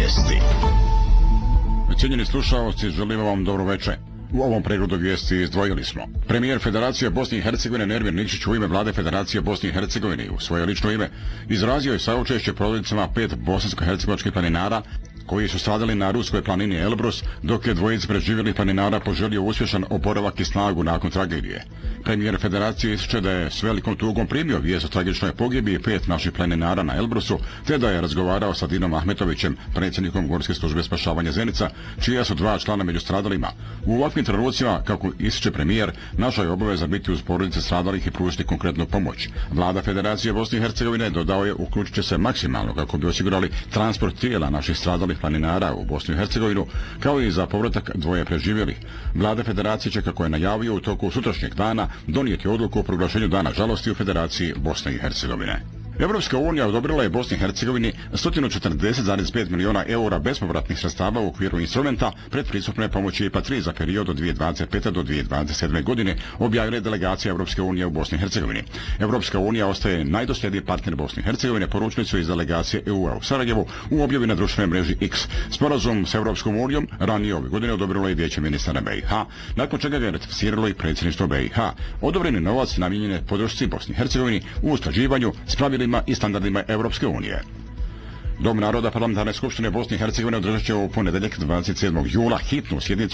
vijesti. Cijenjeni slušalci, želimo vam dobro večer. U ovom pregledu vijesti izdvojili smo. Premijer Federacije Bosne i Hercegovine Nermin Nikšić u ime Vlade Federacije Bosne i Hercegovine u svoje lično ime izrazio je saučešće porodicama 5 bosansko-hercegovačkih planinara koji su stradali na ruskoj planini Elbrus, dok je dvojica preživjelih planinara poželio uspješan oporavak i snagu nakon tragedije. Premijer Federacije ističe da je s velikom tugom primio vijest o tragičnoj pogibiji 5 naših planinara na Elbrusu, te da je razgovarao sa Dinom Ahmetovićem, predsjednikom Gorske službe spašavanja Zenica, čija su 2 člana među stradalima. U ovakvim trenucima, kako ističe premijer, naša je obaveza biti uz porodice stradalih i pružiti konkretnu pomoć. Vlada Federacije Bosne i Hercegovine, dodao je, uključit će se maksimalno kako bi osigurali transport tijela naših stradalih planinara u Bosnu i Hercegovinu, kao i za povratak 2 preživjelih. Vlada Federacije će, kako je najavio, u toku sutrašnjeg dana donijeti odluku o proglašenju dana žalosti u Federaciji Bosne i Hercegovine. Evropska unija odobrila je Bosni i Hercegovini 140,5 miliona eura bespovratnih sredstava u okviru instrumenta predpristupne pomoći IPA 3 za period od 2025. do 2027. godine, objavila je delegacija Evropske unije u Bosni i Hercegovini. Evropska unija ostaje najdosljedniji partner Bosne i Hercegovine, poručili su iz delegacije EU-a u Sarajevu u objavi na društvenoj mreži X. Sporazum s Evropskom unijom ranije ove godine odobrilo je Vijeće ministara BiH, nakon čega ga je ratificiralo i predsjedništvo BiH. Odobreni novac namijenjen je podršci Bosni i Hercegovini u usklađivanju s pravilima i standardima Evropske unije. Dom naroda Parlamentarne skupštine Bosne i Hercegovine održat će u ponedjeljak 27. jula hitnu sjednicu